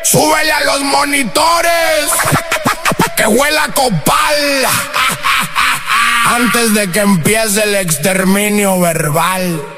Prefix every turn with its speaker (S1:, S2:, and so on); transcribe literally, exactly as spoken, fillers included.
S1: Súbele a los monitores, que huela a copal, antes de que empiece el exterminio verbal.